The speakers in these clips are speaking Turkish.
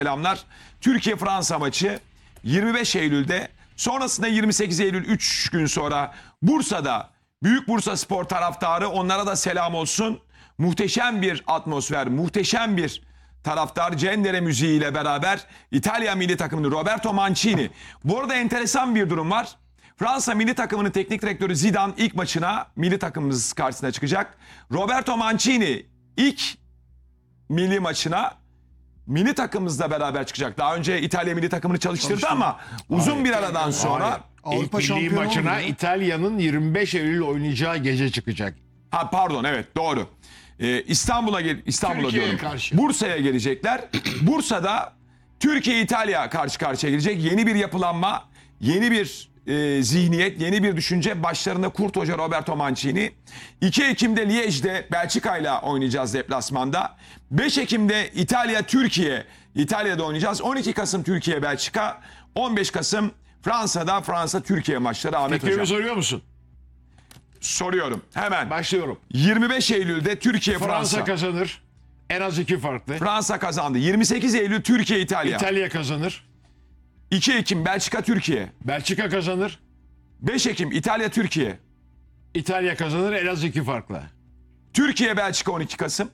Selamlar. Türkiye-Fransa maçı 25 Eylül'de, sonrasında 28 Eylül 3 gün sonra Bursa'da, Büyük Bursa Spor taraftarı, onlara da selam olsun. Muhteşem bir atmosfer, muhteşem bir taraftar. Cendere müziğiyle beraber İtalya milli takımını Roberto Mancini. Bu arada enteresan bir durum var. Fransa milli takımının teknik direktörü Zidane ilk maçına milli takımımız karşısına çıkacak. Roberto Mancini ilk milli maçına milli takımımızla beraber çıkacak. Daha önce İtalya milli takımını çalıştırdı ama uzun bir aradan sonra Avrupa milli şampiyonu maçına oldu ya. İtalya'nın 25 Eylül oynayacağı gece çıkacak. pardon, evet, doğru. İstanbul'a Türkiye'ye diyorum. karşı. Bursa'ya gelecekler. Bursa'da Türkiye-İtalya karşı karşıya gelecek. Yeni bir yapılanma, yeni bir zihniyet, yeni bir düşünce. Başlarında Kurt Hoca Roberto Mancini. 2 Ekim'de Liège'de Belçika'yla oynayacağız deplasmanda. 5 Ekim'de İtalya-Türkiye. İtalya'da oynayacağız. 12 Kasım Türkiye-Belçika. 15 Kasım Fransa'da Fransa-Türkiye maçları. Ahmet Fikrimi Hocam. soruyor musun? Soruyorum hemen. Başlıyorum. 25 Eylül'de Türkiye-Fransa. Fransa kazanır. En az 2 farklı. Fransa kazandı. 28 Eylül Türkiye-İtalya. İtalya kazanır. 2 Ekim Belçika-Türkiye. Belçika kazanır. 5 Ekim İtalya-Türkiye. İtalya kazanır en az 2 farklı. Türkiye-Belçika 12 Kasım.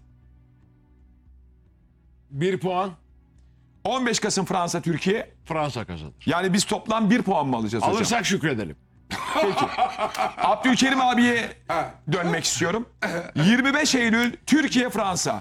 1 puan 15 Kasım Fransa-Türkiye. Fransa kazanır. Yani biz toplam 1 puan mı alacağız hocam? Alırsak şükredelim. Abdülkerim abiye dönmek istiyorum. 25 Eylül Türkiye-Fransa.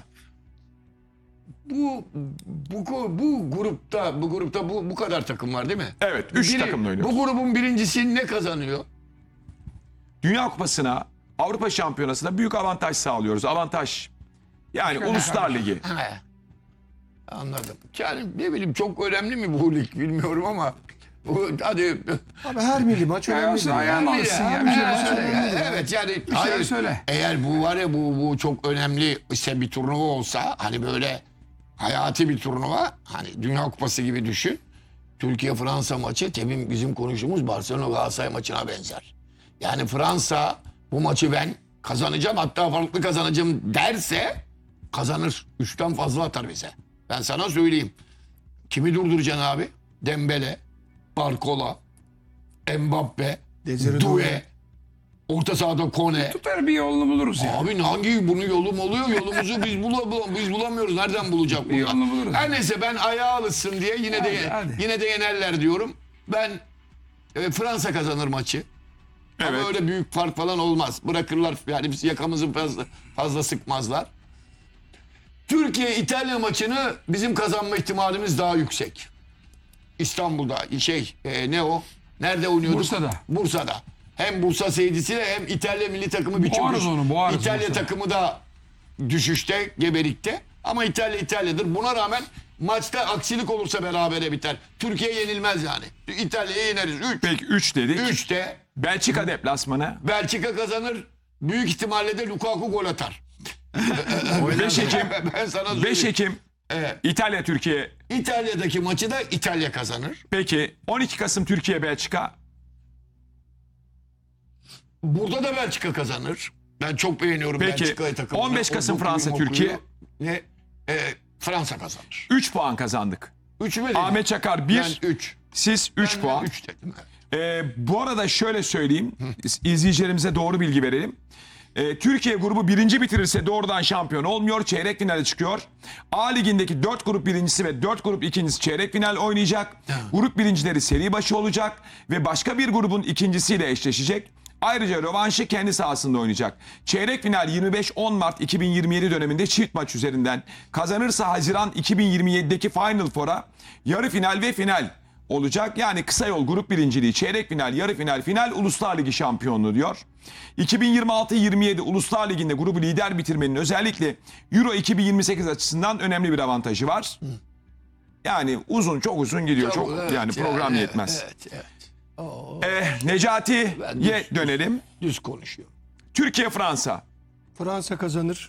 Bu grupta bu kadar takım var değil mi? Evet, 3 takımla oynuyoruz. Bu grubun birincisi ne kazanıyor? Dünya Kupası'na, Avrupa Şampiyonası'na büyük avantaj sağlıyoruz. Avantaj. Yani Uluslar Ligi. He. Anladım. Yani ne bileyim, çok önemli mi bu lig bilmiyorum ama hadi Abi her milli maç önemli. ayağını alsın ya. Bir şeyler söyle ya. evet yani Bir şeyler söyle. eğer bu var ya bu çok önemli ise bir turnuva olsa, hani böyle hayati bir turnuva, hani Dünya Kupası gibi düşün. Türkiye Fransa maçı tabii bizim konuştuğumuz Barcelona Galatasaray maçına benzer. Yani Fransa bu maçı ben kazanacağım, hatta farklı kazanacağım derse kazanır. 3'ten fazla atar bize. Ben sana söyleyeyim. Kimi durduracaksın abi? Dembele, Barcola, Mbappe, Desire Doué, Doué. orta sahada Kone. Tutar bir yolunu buluruz ya. Abi hangi bunun yolu mu oluyor? Yolumuzu biz bulamıyoruz. Nereden bulacak bunu? yolunu buluruz. Her neyse, ben ayağa alışsın diye Hadi. yine de yenerler diyorum. Ben Fransa kazanır maçı. Ama Evet. öyle büyük fark falan olmaz. Bırakırlar yani, biz yakamızı fazla sıkmazlar. Türkiye-İtalya maçını bizim kazanma ihtimalimiz daha yüksek. İstanbul'da ne o? Nerede oynuyorduk? Bursa'da. Bursa'da. Hem Bursa seyircisiyle hem İtalya milli takımı bir Boğarız çöküş. onu, boğarız İtalya Bursa'da. takımı da düşüşte, gebelikte. Ama İtalya İtalya'dır. Buna rağmen maçta aksilik olursa berabere biter. Türkiye yenilmez yani. İtalya'ya yeneriz. 3. Peki 3 dedik. 3'te Belçika deplasmanı. Belçika kazanır. Büyük ihtimalle de Lukaku gol atar. 5 Ekim. Ben sana 5 söyleyeyim. Ekim Evet. İtalya-Türkiye. İtalya'daki maçı da İtalya kazanır. Peki 12 Kasım Türkiye-Belçika. Burada da Belçika kazanır. Ben çok beğeniyorum Peki, Belçika'yı takımını. 15 Kasım O dokuyu Fransa, mokuyu. Türkiye. Ne? Fransa kazanır. 3 puan kazandık. 3 mü dedim? Ahmet Çakar 1, Ben 3. siz 3 puan. 3 dedim. Bu arada şöyle söyleyeyim, izleyicilerimize doğru bilgi verelim. Türkiye grubu birinci bitirirse doğrudan şampiyon olmuyor, çeyrek finale çıkıyor. A ligindeki 4 grup birincisi ve 4 grup ikincisi çeyrek final oynayacak. Grup birincileri seri başı olacak ve başka bir grubun ikincisiyle eşleşecek. Ayrıca rövanşı kendi sahasında oynayacak. Çeyrek final 25-10 Mart 2027 döneminde çift maç üzerinden. Kazanırsa Haziran 2027'deki Final Four'a, yarı final ve final olacak. Yani kısa yol grup birinciliği, çeyrek final, yarı final, final Uluslar Ligi şampiyonluğu diyor. 2026-27 Uluslar Ligi'nde grubu lider bitirmenin özellikle Euro 2028 açısından önemli bir avantajı var. Yani çok uzun gidiyor. Yani program yetmez. Evet. Necati'ye Ben dönelim. Düz konuşuyor. Türkiye-Fransa, Fransa kazanır.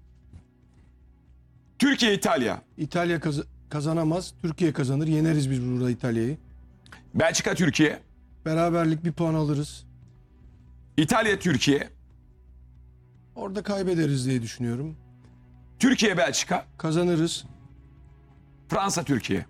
Türkiye-İtalya, İtalya kazanamaz. Türkiye kazanır. Yeneriz biz burada İtalya'yı. Belçika-Türkiye, Beraberlik bir puan alırız. İtalya-Türkiye, Orada kaybederiz diye düşünüyorum. Türkiye-Belçika, Kazanırız. Fransa-Türkiye.